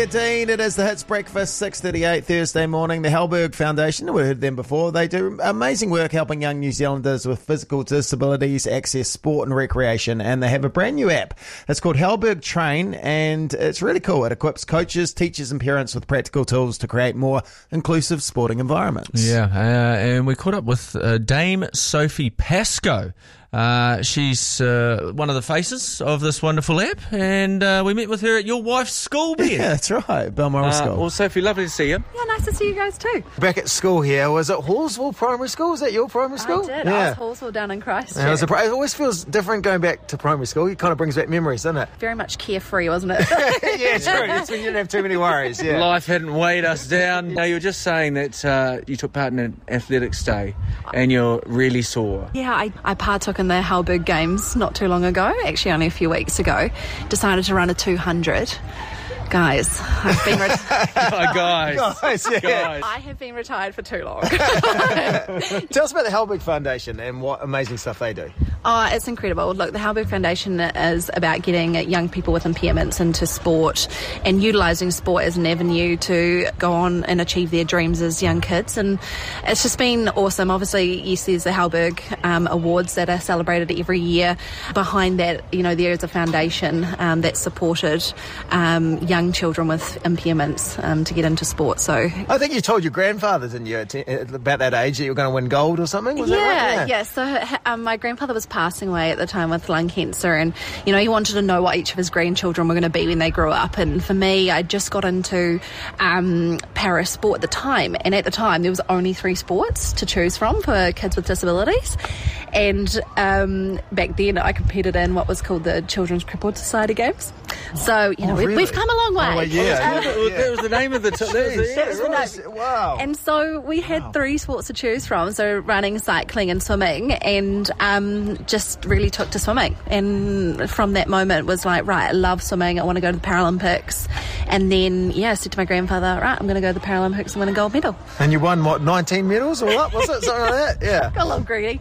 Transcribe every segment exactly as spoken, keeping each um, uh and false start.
thirteen, it is the Hits Breakfast, six thirty-eight Thursday morning. The Halberg Foundation, we heard them before, they do amazing work helping young New Zealanders with physical disabilities access sport and recreation, and they have a brand new app. It's called Halberg Train, and it's really cool. It equips coaches, teachers and parents with practical tools to create more inclusive sporting environments. Yeah, uh, and we caught up with uh, Dame Sophie Pascoe. Uh, she's uh, one of the faces of this wonderful app, and uh, we met with her at your wife's school, Ben. Yeah, that's right, Balmoral Uh, School. well, Sophie, lovely to see you. Yeah, nice to see you guys too. Back at school here, was it Hallsville Primary School? Was that your primary school? I did. Yeah. I was Hallsville down in Christchurch. Yeah, it, was a, it always feels different going back to primary school. It kind of brings back memories, doesn't it? Very much carefree, wasn't it? Yeah, true. It's when you didn't have too many worries. Yeah. Life hadn't weighed us down. No, you were just saying that uh, you took part in an athletics day and you're really sore. Yeah, I, I partook in the Halberg Games not too long ago, actually only a few weeks ago. Decided to run a two hundred. Guys, I've been retired. Oh, guys. Guys, yeah. Guys. I have been retired for too long. Tell us about the Halberg Foundation and what amazing stuff they do. Oh, it's incredible. Look, the Halberg Foundation is about getting young people with impairments into sport and utilising sport as an avenue to go on and achieve their dreams as young kids. And it's just been awesome. Obviously, yes, there's the Halberg um, Awards that are celebrated every year. Behind that, you know, there is a foundation um, that supported um, young children with impairments um, to get into sport. So I think you told your grandfather, didn't you, at about that age that you were going to win gold or something? Was yeah, that right? yeah. So um, my grandfather was passing away at the time with lung cancer, and you know he wanted to know what each of his grandchildren were going to be when they grew up. And for me, I just got into um, para sport at the time, and at the time there was only three sports to choose from for kids with disabilities. And um, back then I competed in what was called the Children's Crippled Society Games. So you know Oh, we've, really? we've come a long way. Oh, well, yeah. That was, that was the name of the... T- that was the, Jeez, yeah, that was- wow. And so we had Wow. three sports to choose from, so running, cycling and swimming, and um, just really took to swimming. And from that moment was like, right, I love swimming, I want to go to the Paralympics. And then, yeah, I said to my grandfather, right, I'm going to go to the Paralympics and win a gold medal. And you won, what, nineteen medals or what? Was it something like that? Yeah. Got a little greedy.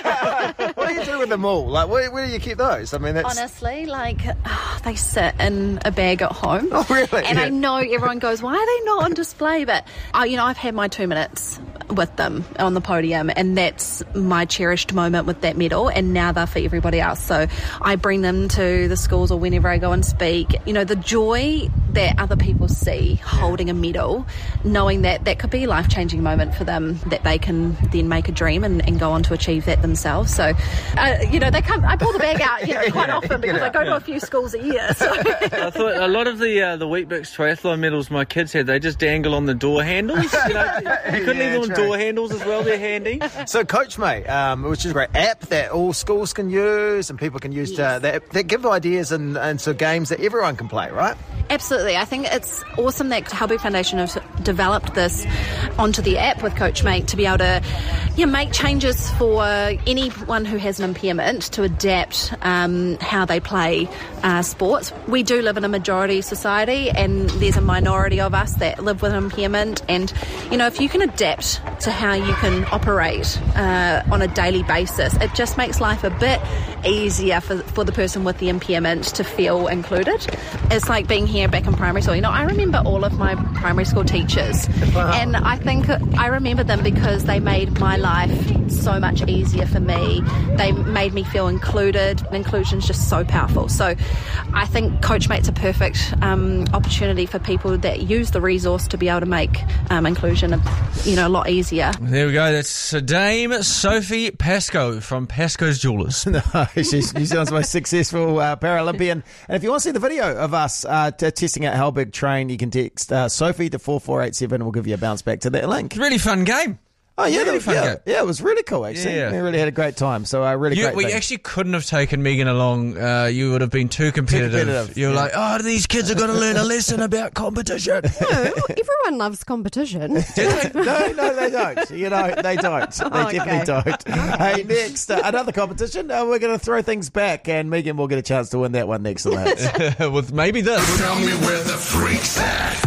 What do you do with them all? Like, where, where do you keep those? I mean, that's... Honestly, like, oh, they sit in a bag at home. Oh, really? And Yeah. I know everyone goes, why are they not on display? But, uh, you know, I've had my two minutes with them on the podium, and that's my cherished moment with that medal, and now they're for everybody else. So I bring them to the schools or whenever I go and speak. You know, the joy that other people see holding a medal, knowing that that could be a life-changing moment for them, that they can then make a dream and, and go on to achieve that themselves. So, uh, you know, they come. I pull the bag out, you know, quite often because I go to a few schools a year. So. I thought a lot of the uh, the Weet-Bix triathlon medals my kids had, they just dangle on the door handles. You know, you couldn't Yeah, leave them on true. door handles as well. They're handy. So CoachMate, um, which is a great app that all schools can use and people can use to, that, that give ideas and, and so games that everyone can play, right? Absolutely. I think it's awesome that Halberg Foundation has developed this onto the app with CoachMate to be able to yeah, make changes for anyone who has an impairment to adapt um, how they play uh, sports. We do live in a majority society, and there's a minority of us that live with an impairment. And, you know, if you can adapt to how you can operate uh, on a daily basis, it just makes life a bit easier for, for the person with the impairment to feel included. It's like being here back in primary school. You know, I remember all of my primary school teachers, Wow. and I think I remember them because they made my life so much easier for me. They made me feel included. Inclusion is just so powerful. So I think CoachMate's a perfect um, opportunity for people that use the resource to be able to make um, inclusion, you know, a lot easier. There we go. That's Dame Sophie Pascoe from Pascoe's Jewellers. No, she's New Zealand's most successful uh, Paralympian. And if you want to see the video of us uh, t- testing out Halberg Train, you can text uh, Sophie to four four eight seven and we'll give you a bounce back to that link. Really fun game. Oh, yeah, Really that- fun yeah, game. yeah, it was really cool, actually. Yeah. We really had a great time. So I uh, really You, great we thing. actually couldn't have taken Megan along. Uh, you would have been too competitive. competitive, You were yeah. like, oh, these kids are going to learn a lesson about competition. No, everyone loves competition. no, no, they don't. You know, they don't. They Okay. definitely don't. Hey, next, uh, another competition. Uh, we're going to throw things back, and Megan will get a chance to win that one next to that. With maybe this. Tell me where the freak's at.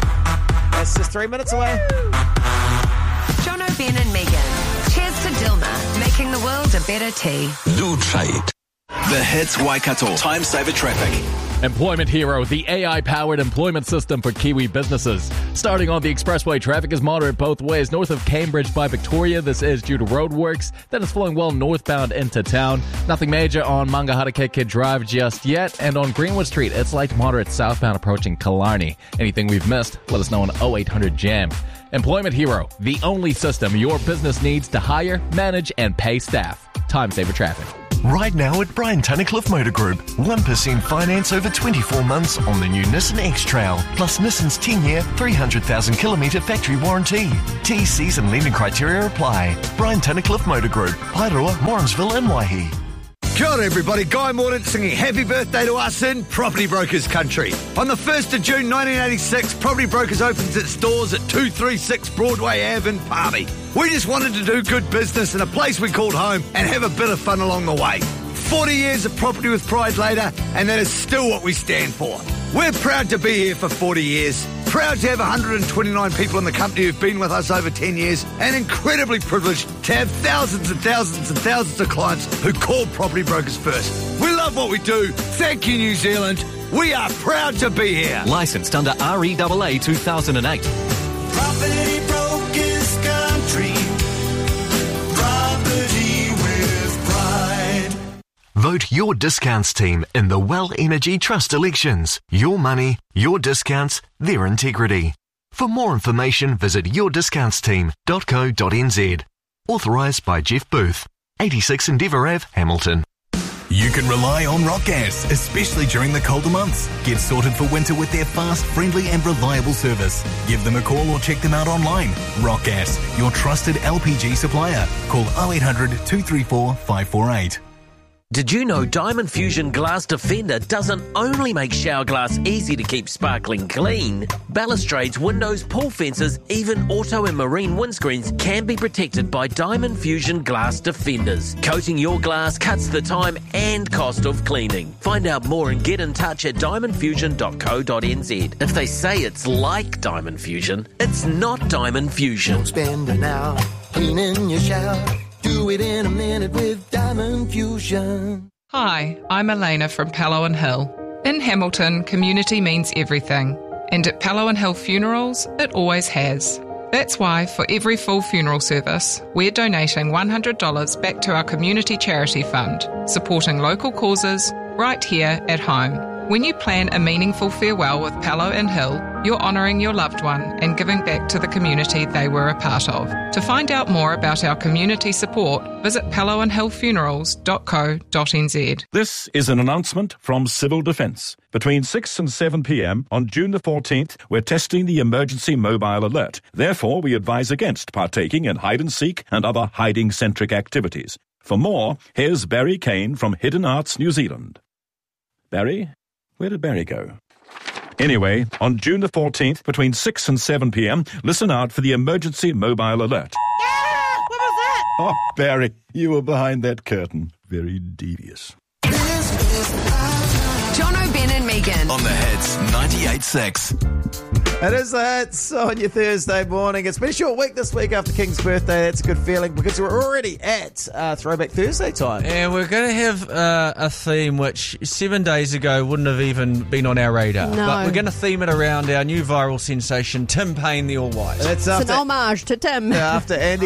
That's just three minutes away. Jono, Ben and Megan. Cheers to Dilma, making the world a better tea. New trade. The Hits Waikato. Time saver traffic. Employment Hero, the A I-powered employment system for Kiwi businesses. Starting on the expressway, traffic is moderate both ways. North of Cambridge by Victoria, this is due to roadworks. Then it's flowing well northbound into town. Nothing major on Mangaharakeke Drive just yet. And on Greenwood Street, it's light to moderate southbound approaching Killarney. Anything we've missed, let us know on oh eight hundred jam. Employment Hero, the only system your business needs to hire, manage, and pay staff. Time saver traffic. Right now at Brian Tunnicliffe Motor Group, one percent finance over twenty-four months on the new Nissan X-Trail, plus Nissan's ten-year, three hundred thousand kilometre factory warranty. T Cs and lending criteria apply. Brian Tunnicliffe Motor Group, Pairua, Morrinsville and Waihi. Kia ora everybody, Guy Mordaunt singing happy birthday to us in Property Brokers country. On the first of June nineteen eighty-six, Property Brokers opens its doors at two thirty-six Broadway Ave in Palmy. We just wanted to do good business in a place we called home and have a bit of fun along the way. forty years of property with pride later, and that is still what we stand for. We're proud to be here for forty years. Proud to have one hundred twenty-nine people in the company who've been with us over ten years, and incredibly privileged to have thousands and thousands and thousands of clients who call Property Brokers first. We love what we do. Thank you, New Zealand. We are proud to be here. Licensed under R E A A two thousand eight. Property Brokers country. Property with pride. Vote your discounts team in the Well Energy Trust elections. Your money, your discounts, their integrity. For more information, visit your discounts team dot co dot n z. Authorised by Jeff Booth, eighty-six Endeavour Avenue, Hamilton. You can rely on Rock Gas, especially during the colder months. Get sorted for winter with their fast, friendly and reliable service. Give them a call or check them out online. Rock Gas, your trusted L P G supplier. Call oh eight hundred, two three four, five four eight. Did you know Diamond Fusion Glass Defender doesn't only make shower glass easy to keep sparkling clean? Balustrades, windows, pool fences, even auto and marine windscreens can be protected by Diamond Fusion Glass Defenders. Coating your glass cuts the time and cost of cleaning. Find out more and get in touch at diamond fusion dot co dot n z. If they say it's like Diamond Fusion, it's not Diamond Fusion. Don't spend an hour cleaning your shower. Do it in a minute with Diamond Fusion. Hi, I'm Elena from Pallo and Hill. In Hamilton, community means everything. And at Pallo and Hill Funerals, it always has. That's why for every full funeral service, we're donating one hundred dollars back to our community charity fund, supporting local causes right here at home. When you plan a meaningful farewell with Pallo and Hill, you're honouring your loved one and giving back to the community they were a part of. To find out more about our community support, visit pallo and hill funerals dot co dot n z. This is an announcement from Civil Defence. Between six and seven p.m. on June the fourteenth, we're testing the emergency mobile alert. Therefore, we advise against partaking in hide-and-seek and other hiding-centric activities. For more, here's Barry Kane from Hidden Arts New Zealand. Barry? Where did Barry go? Anyway, on June the fourteenth, between six and seven p.m, listen out for the emergency mobile alert. Yeah! What was that? Oh, Barry, you were behind that curtain. Very devious. John O'Ben and Megan. On the Hits ninety-eight point six. It is the Hits on your Thursday morning. It's been a short week this week after King's birthday. That's a good feeling because we're already at uh, Throwback Thursday time. And we're going to have uh, a theme which seven days ago wouldn't have even been on our radar. No. But we're going to theme it around our new viral sensation, Tim Payne, the All-Wise. That's It's after, an homage to Tim. after Andy